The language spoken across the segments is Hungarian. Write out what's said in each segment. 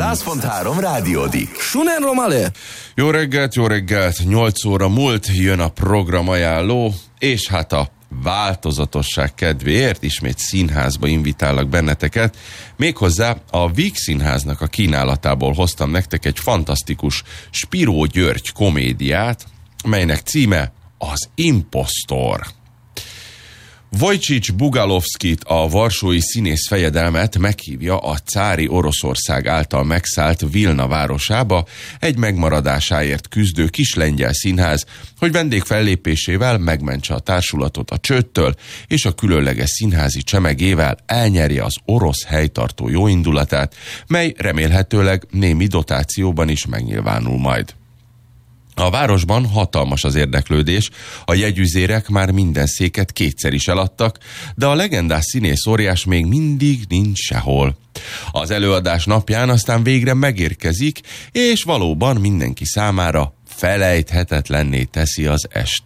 100.3 Rádiódik. Sunen Romale! Jó reggelt, 8 óra múlt, jön a programajánló, és hát a változatosság kedvéért ismét színházba invitállak benneteket. Méghozzá a Víg Színháznak a kínálatából hoztam nektek egy fantasztikus Spiró György komédiát, melynek címe Az Impostor. Wojciech Bugalowskit, a varsói színész fejedelmet meghívja a cári Oroszország által megszállt Vilna városába egy megmaradásáért küzdő kis lengyel színház, hogy vendégfellépésével megmentse a társulatot a csődtől, és a különleges színházi csemegével elnyerje az orosz helytartó jóindulatát, mely remélhetőleg némi dotációban is megnyilvánul majd. A városban hatalmas az érdeklődés, a jegyüzérek már minden széket kétszer is eladtak, de a legendás színész óriás még mindig nincs sehol. Az előadás napján aztán végre megérkezik, és valóban mindenki számára felejthetetlenné teszi az estét. ...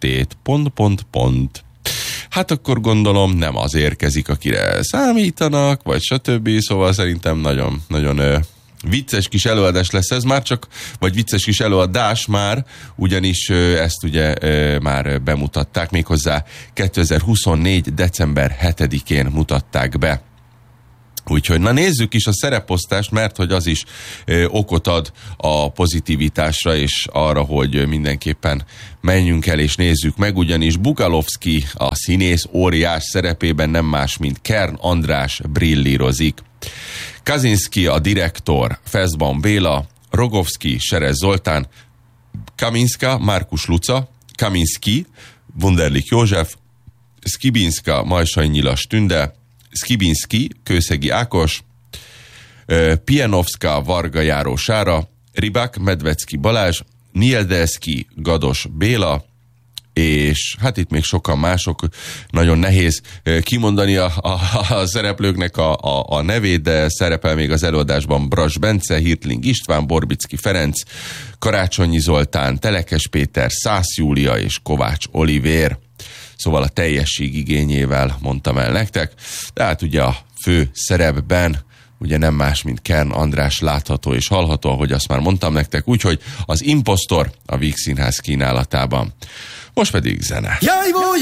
Hát akkor gondolom nem az érkezik, akire számítanak, vagy stb. Szóval szerintem nagyon vicces kis előadás lesz ez már csak, vagy vicces kis előadás már, ugyanis ezt ugye már bemutatták, méghozzá 2024. december 7-én mutatták be. Úgyhogy na nézzük is a szereposztást, mert hogy az is okot ad a pozitivitásra és arra, hogy mindenképpen menjünk el és nézzük meg, ugyanis Bugalowski a színész óriás szerepében nem más, mint Kern András brillírozik. Kazinski a direktor, Feszban Béla, Rogovski Serez Zoltán, Kaminska Márkus Luca, Kaminski Wunderlich József, Skibinska Majsai Nyilas Tünde, Skibinski Kőszegi Ákos, Pienovska Varga Járó Sára, Ribák Medvecki Balázs, Nieldelszki Gados Béla, és hát itt még sokan mások, nagyon nehéz kimondani a szereplőknek a nevét, de szerepel még az előadásban Brass Bence, Hirtling István, Borbicki Ferenc, Karácsonyi Zoltán, Telekes Péter, Szász Júlia és Kovács Olivér. Szóval a teljesség igényével mondtam el nektek, de hát ugye a fő szerepben ugye nem más, mint Kern András látható és hallható, ahogy azt már mondtam nektek, úgyhogy az Impostor a Víg Színház kínálatában. Most pedig zene.